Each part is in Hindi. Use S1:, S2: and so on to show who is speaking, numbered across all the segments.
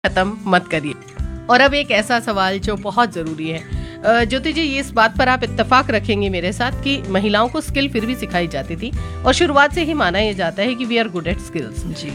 S1: खत्म मत करिए। और अब एक ऐसा सवाल जो बहुत जरूरी है, ज्योति जी, ये इस बात पर आप इत्तेफाक रखेंगे मेरे साथ कि महिलाओं को स्किल फिर भी सिखाई जाती थी और शुरुआत से ही माना यह जाता है कि we are good at skills जी।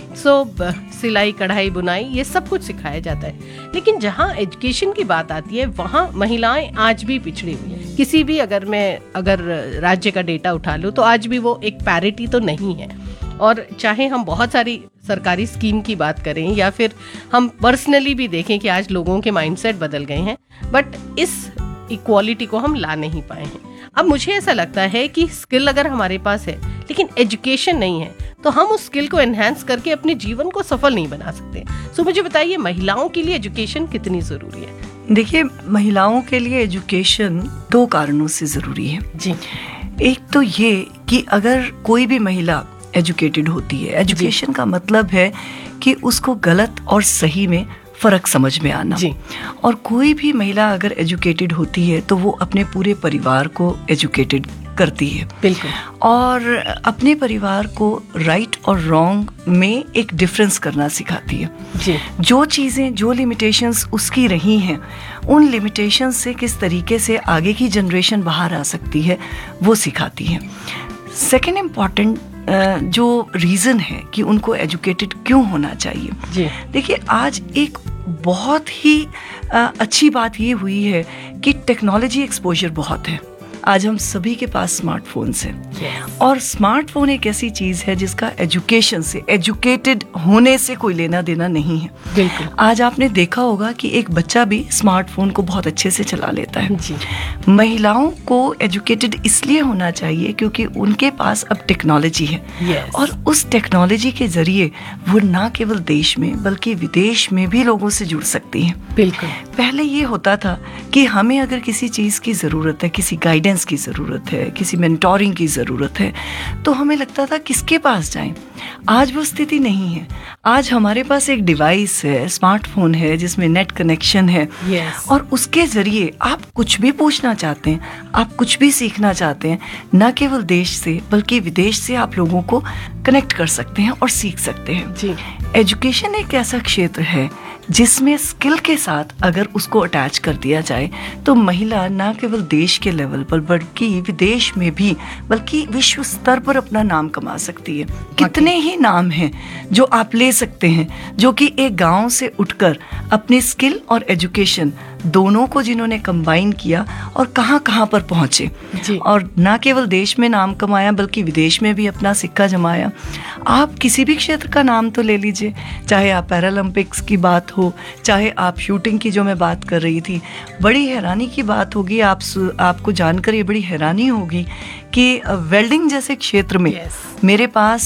S1: सिलाई, कढ़ाई, बुनाई, ये सब कुछ सिखाया जाता है। लेकिन जहाँ एजुकेशन की बात आती है वहाँ महिलाएं आज भी पिछड़ी हुई है। किसी भी अगर राज्य का डेटा उठा लूँ तो आज भी वो एक पैरिटी तो नहीं है। और चाहे हम बहुत सारी सरकारी स्कीम की बात करें या फिर हम पर्सनली भी देखें कि आज लोगों के माइंडसेट बदल गए हैं, बट इस इक्वालिटी को हम ला नहीं पाए हैं। अब मुझे ऐसा लगता है कि स्किल अगर हमारे पास है लेकिन एजुकेशन नहीं है तो हम उस स्किल को एनहांस करके अपने जीवन को सफल नहीं बना सकते। सो मुझे बताइए, महिलाओं के लिए एजुकेशन कितनी जरूरी है?
S2: देखिए, महिलाओं के लिए एजुकेशन 2 कारणों से जरूरी है
S1: जी।
S2: एक तो ये कि अगर कोई भी महिला एजुकेटेड होती है, एजुकेशन का मतलब है कि उसको गलत और सही में फर्क समझ में आना जी। और कोई भी महिला अगर एजुकेटेड होती है तो वो अपने पूरे परिवार को एजुकेटेड करती है।
S1: बिल्कुल।
S2: और अपने परिवार को राइट और रॉन्ग में एक डिफरेंस करना सिखाती है
S1: जी।
S2: जो चीज़ें, जो लिमिटेशंस उसकी रही हैं, उन लिमिटेशंस से किस तरीके से आगे की जनरेशन बाहर आ सकती है वो सिखाती है। सेकेंड इम्पॉर्टेंट जो रीज़न है कि उनको एजुकेटेड क्यों होना चाहिए जी। देखिए, आज एक बहुत ही अच्छी बात ये हुई है कि टेक्नोलॉजी एक्सपोजर बहुत है। आज हम सभी के पास स्मार्टफोन्स हैं और स्मार्टफोन एक ऐसी चीज़ है जिसका एजुकेशन से, एजुकेटेड होने से कोई लेना देना नहीं है।
S1: बिल्कुल।
S2: आज आपने देखा होगा कि एक बच्चा भी स्मार्टफोन को बहुत अच्छे से चला लेता है
S1: जी।
S2: महिलाओं को एजुकेटेड इसलिए होना चाहिए क्योंकि उनके पास अब टेक्नोलॉजी है और उस टेक्नोलॉजी के जरिए वो ना केवल देश में बल्कि विदेश में भी लोगों से जुड़ सकती हैं।
S1: बिल्कुल।
S2: पहले ये होता था कि हमें अगर किसी चीज़ की ज़रूरत है, किसी गाइडेंस की ज़रूरत है, किसी मेंटोरिंग की ज़रूरत है, तो हमें लगता था किसके पास जाएं। आज वो स्थिति नहीं है। आज हमारे पास एक डिवाइस है, स्मार्टफोन है जिसमें नेट कनेक्शन है और उसके ज़रिए आप कुछ भी पूछना चाहते हैं, आप कुछ भी सीखना चाहते हैं, न केवल देश से बल्कि विदेश से आप लोगों को कनेक्ट कर सकते हैं और सीख सकते हैं
S1: जी।
S2: एजुकेशन एक ऐसा क्षेत्र है जिसमें स्किल के साथ अगर उसको अटैच कर दिया जाए तो महिला न केवल देश के लेवल पर बल्कि विदेश में भी, बल्कि विश्व स्तर पर अपना नाम कमा सकती है। कितने ही नाम हैं जो आप ले सकते हैं जो कि एक गांव से उठकर अपनी स्किल और एजुकेशन दोनों को जिन्होंने कंबाइन किया और कहां कहां पर पहुंचे जी। और न केवल देश में नाम कमाया बल्कि विदेश में भी अपना सिक्का जमाया। आप किसी भी क्षेत्र का नाम तो ले लीजिए, चाहे आप पैरालंपिक्स की बात हो, चाहे आप शूटिंग की जो मैं बात कर रही थी। बड़ी हैरानी की बात होगी, आपको जानकर ये बड़ी हैरानी होगी कि वेल्डिंग जैसे क्षेत्र में मेरे पास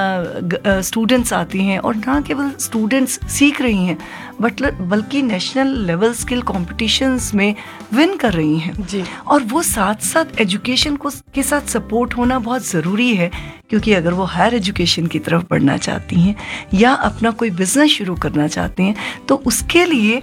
S2: स्टूडेंट्स आती हैं और ना केवल स्टूडेंट्स सीख रही हैं बल्कि नेशनल लेवल स्किल कॉम्पिटिशन्स में विन कर रही हैं जी। और वो साथ साथ एजुकेशन के साथ सपोर्ट होना बहुत ज़रूरी है क्योंकि अगर वो हायर एजुकेशन की तरफ बढ़ना चाहती हैं या अपना कोई बिजनेस शुरू करना चाहते हैं तो उसके लिए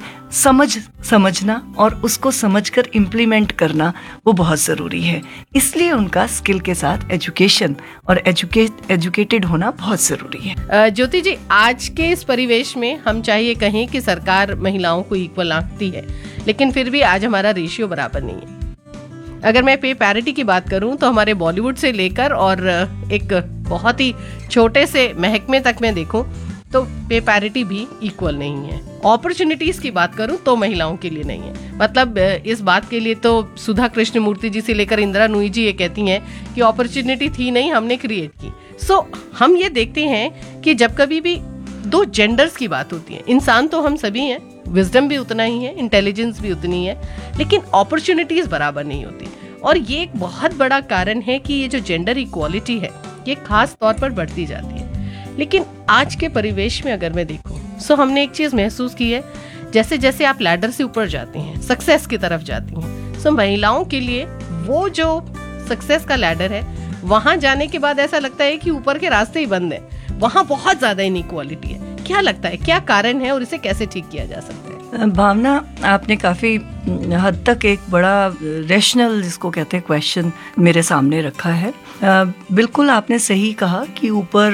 S2: समझना और उसको समझकर इम्प्लीमेंट करना वो बहुत ज़रूरी है। इसलिए उनका स्किल के साथ एजुकेशन और एजुकेटेड होना बहुत ज़रूरी है।
S1: ज्योति जी, आज के इस परिवेश में हम चाहिए कहें कि सरकार महिलाओं को इक्वल आंकती है, लेकिन फिर भी आज हमारा रेशियो बराबर नहीं है। अगर मैं पे पैरिटी की बात करूं तो हमारे बॉलीवुड से लेकर और एक बहुत ही छोटे से महकमे तक मैं देखूं तो पे पैरिटी भी इक्वल नहीं है। अपॉर्चुनिटीज की बात करूं तो महिलाओं के लिए नहीं है। मतलब इस बात के लिए तो सुधा कृष्णमूर्ति जी से लेकर इंदिरा नूई जी ये कहती हैं कि अपॉर्चुनिटी थी नहीं, हमने क्रिएट की। सो हम ये देखते हैं कि जब कभी भी 2 जेंडर्स की बात होती है, इंसान तो हम सभी हैं, विजडम भी उतना ही है, इंटेलिजेंस भी उतनी है, लेकिन अपॉर्चुनिटीज बराबर नहीं होती। और ये एक बहुत बड़ा कारण है कि ये जो जेंडर इक्वालिटी है ये खास तौर पर बढ़ती जाती है। लेकिन आज के परिवेश में अगर मैं देखूं सो हमने एक चीज महसूस की है, जैसे जैसे आप लैडर से ऊपर जाती हैं, सक्सेस की तरफ जाती हैं, सो महिलाओं के लिए वो जो सक्सेस का लैडर है वहां जाने के बाद ऐसा लगता है कि ऊपर के रास्ते ही बंद है, वहां बहुत ज्यादा इनइक्वालिटी है। क्या लगता है, क्या कारण है और इसे कैसे ठीक किया जा सकता है?
S2: भावना, आपने काफ़ी हद तक एक बड़ा रैशनल, जिसको कहते हैं, क्वेश्चन मेरे सामने रखा है। बिल्कुल आपने सही कहा कि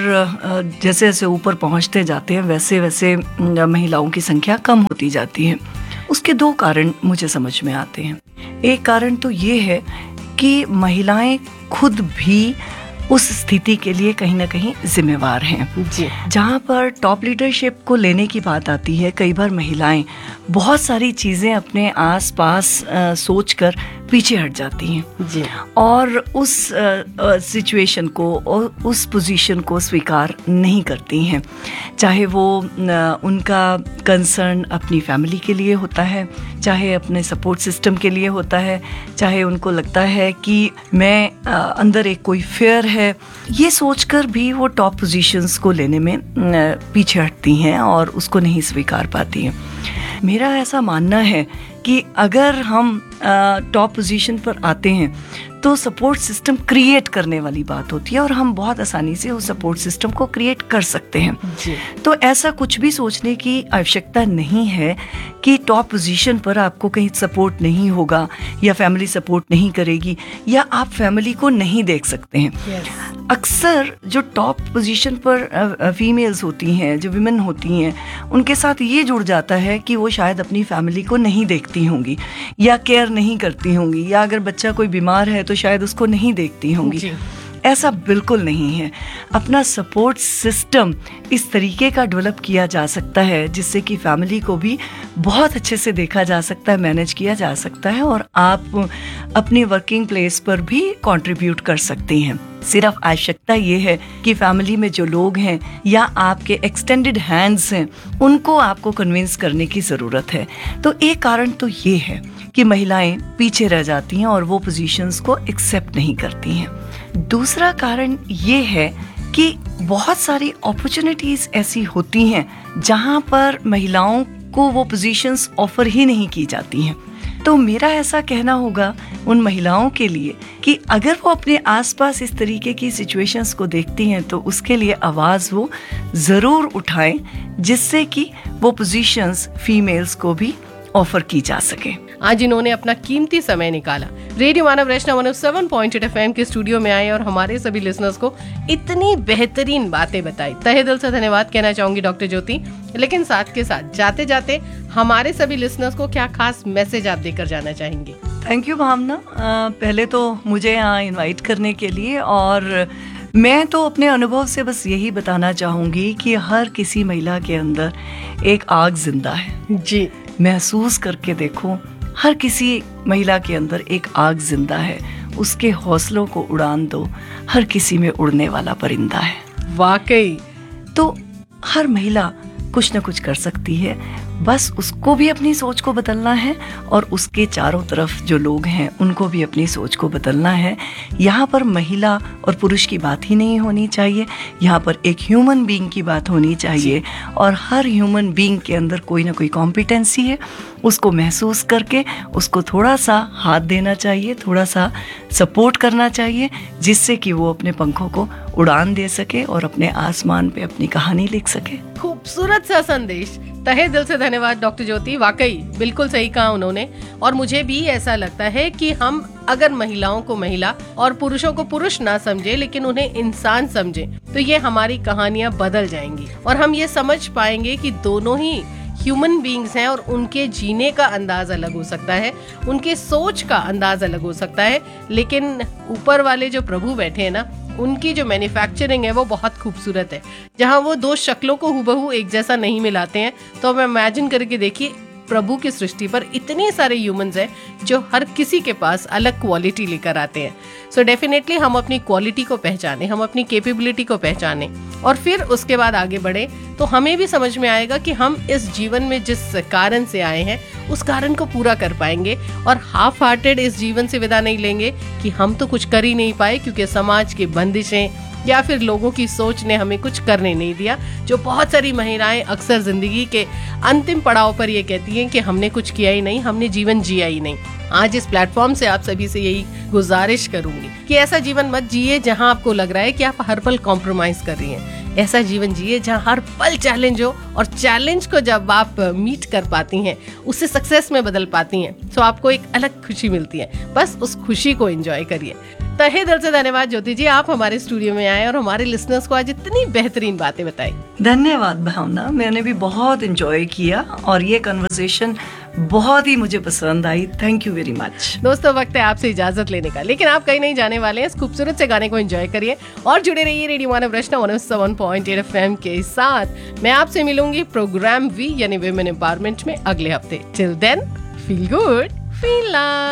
S2: ऊपर जैसे जैसे ऊपर पहुंचते जाते हैं वैसे वैसे महिलाओं की संख्या कम होती जाती है। उसके दो कारण मुझे समझ में आते हैं। एक कारण तो ये है कि महिलाएं खुद भी उस स्थिति के लिए कहीं ना कहीं जिम्मेवार हैं।
S1: जी।
S2: जहाँ पर टॉप लीडरशिप को लेने की बात आती है, कई बार महिलाएं बहुत सारी चीज़ें अपने आसपास सोचकर पीछे हट जाती हैं।
S1: जी।
S2: और उस सिचुएशन को और उस पोजीशन को स्वीकार नहीं करती हैं, चाहे वो उनका कंसर्न अपनी फैमिली के लिए होता है, चाहे अपने सपोर्ट सिस्टम के लिए होता है, चाहे उनको लगता है कि मैं अंदर एक कोई फेयर है, ये सोचकर भी वो टॉप पोजीशंस को लेने में पीछे हटती हैं और उसको नहीं स्वीकार पाती हैं। मेरा ऐसा मानना है कि अगर हम टॉप पोजीशन पर आते हैं तो सपोर्ट सिस्टम क्रिएट करने वाली बात होती है और हम बहुत आसानी से उस सपोर्ट सिस्टम को क्रिएट कर सकते हैं।
S1: जी।
S2: तो ऐसा कुछ भी सोचने की आवश्यकता नहीं है कि टॉप पोजीशन पर आपको कहीं सपोर्ट नहीं होगा या फैमिली सपोर्ट नहीं करेगी या आप फैमिली को नहीं देख सकते हैं।
S1: Yes.
S2: अक्सर जो टॉप पोजीशन पर फीमेल्स होती हैं, जो विमेन होती हैं, उनके साथ ये जुड़ जाता है कि वो शायद अपनी फैमिली को नहीं देखती होंगी या केयर नहीं करती होंगी, या अगर बच्चा कोई बीमार है तो शायद उसको नहीं देखती होंगी। ऐसा बिल्कुल नहीं है। अपना सपोर्ट सिस्टम इस तरीके का डेवलप किया जा सकता है जिससे कि फैमिली को भी बहुत अच्छे से देखा जा सकता है, मैनेज किया जा सकता है और आप अपनी वर्किंग प्लेस पर भी कंट्रीब्यूट कर सकती हैं। सिर्फ आवश्यकता ये है कि फैमिली में जो लोग हैं या आपके एक्सटेंडेड हैंड्स हैं, उनको आपको कन्विंस करने की ज़रूरत है। तो एक कारण तो ये है कि महिलाएं पीछे रह जाती हैं और वो पोजीशंस को एक्सेप्ट नहीं करती हैं। दूसरा कारण ये है कि बहुत सारी अपॉर्चुनिटीज़ ऐसी होती हैं जहां पर महिलाओं को वो पोजीशंस ऑफर ही नहीं की जाती हैं। तो मेरा ऐसा कहना होगा उन महिलाओं के लिए कि अगर वो अपने आसपास इस तरीके की सिचुएशंस को देखती हैं तो उसके लिए आवाज़ वो ज़रूर उठाएं, जिससे कि वो पोजीशंस फीमेल्स को भी ऑफर की जा सके।
S1: आज इन्होंने अपना कीमती समय निकाला, रेडियो मानव रचना 107.8 FM के स्टूडियो में आए और हमारे सभी लिसनर्स को इतनी बेहतरीन बातें बताई। तहे दिल से धन्यवाद कहना चाहूंगी डॉक्टर ज्योति। लेकिन साथ के साथ जाते जाते हमारे सभी लिसनर्स को क्या खास मैसेज आप देकर जाना चाहेंगे?
S2: थैंक यू भावना, पहले तो मुझे यहाँ इन्वाइट करने के लिए, और मैं तो अपने अनुभव से बस यही बताना चाहूँगी कि हर किसी महिला के अंदर एक आग जिंदा है।
S1: जी।
S2: महसूस करके देखो, हर किसी महिला के अंदर एक आग जिंदा है, उसके हौसलों को उड़ान दो, हर किसी में उड़ने वाला परिंदा है।
S1: वाकई।
S2: तो हर महिला कुछ न कुछ कर सकती है, बस उसको भी अपनी सोच को बदलना है और उसके चारों तरफ जो लोग हैं उनको भी अपनी सोच को बदलना है। यहाँ पर महिला और पुरुष की बात ही नहीं होनी चाहिए, यहाँ पर एक ह्यूमन बीइंग की बात होनी चाहिए और हर ह्यूमन बीइंग के अंदर कोई ना कोई कॉम्पिटेंसी है, उसको महसूस करके उसको थोड़ा सा हाथ देना चाहिए, थोड़ा सा सपोर्ट करना चाहिए, जिससे कि वो अपने पंखों को उड़ान दे सके और अपने आसमान पे अपनी कहानी लिख सके।
S1: खूबसूरत सा संदेश। तहे दिल से धन्यवाद डॉक्टर ज्योति, वाकई बिल्कुल सही कहा उन्होंने। और मुझे भी ऐसा लगता है कि हम अगर महिलाओं को महिला और पुरुषों को पुरुष ना समझे लेकिन उन्हें इंसान समझे तो ये हमारी कहानियां बदल जाएंगी और हम ये समझ पाएंगे कि दोनों ही ह्यूमन बीइंग्स हैं और उनके जीने का अंदाज अलग हो सकता है, उनके सोच का अंदाज अलग हो सकता है, लेकिन ऊपर वाले जो प्रभु बैठे हैं ना, उनकी जो मैन्युफैक्चरिंग है वो बहुत खूबसूरत है। जहाँ वो दो शक्लों को हुबहू एक जैसा नहीं मिलाते हैं, तो हम इमेजिन करके देखिए प्रभु की सृष्टि पर इतने सारे ह्यूमंस हैं जो हर किसी के पास अलग क्वालिटी लेकर आते हैं। सो डेफिनेटली हम अपनी क्वालिटी को पहचाने, हम अपनी कैपेबिलिटी को पहचाने और फिर उसके बाद आगे बढ़े, तो हमें भी समझ में आएगा कि हम इस जीवन में जिस कारण से आए हैं उस कारण को पूरा कर पाएंगे और हाफ हार्टेड इस जीवन से विदा नहीं लेंगे कि हम तो कुछ कर ही नहीं पाए क्योंकि समाज की बंदिशें या फिर लोगों की सोच ने हमें कुछ करने नहीं दिया। जो बहुत सारी महिलाएं अक्सर जिंदगी के अंतिम पड़ाव पर ये कहती हैं कि हमने कुछ किया ही नहीं, हमने जीवन जिया ही नहीं। आज इस प्लेटफॉर्म से आप सभी से यही गुजारिश करूंगी कि ऐसा जीवन मत जिए जहां आपको लग रहा है कि आप हर पल कॉम्प्रोमाइज कर रही हैं। ऐसा जीवन जिए जहां हर पल चैलेंज हो, और चैलेंज को जब आप मीट कर पाती हैं, उससे सक्सेस में बदल पाती हैं, तो आपको एक अलग खुशी मिलती है। बस उस खुशी को एंजॉय करिए। तहे दिल से धन्यवाद ज्योति जी, आप हमारे स्टूडियो में आए और हमारे लिसनर्स को आज इतनी बेहतरीन बातें बताई।
S2: धन्यवाद भावना, मैंने भी बहुत एंजॉय किया और ये कन्वर्सेशन बहुत ही मुझे पसंद आई। Thank you very much.
S1: दोस्तों, वक्त है आपसे इजाजत लेने का, लेकिन आप कहीं नहीं जाने वाले हैं। इस खूबसूरत से गाने को एंजॉय करिए और जुड़े रहिए रेडियो मानव रचना 107.8 FM के साथ। मैं आपसे मिलूंगी प्रोग्राम वी यानी विमेन एम्पावरमेंट में अगले हफ्ते। Till then, feel good, feel love.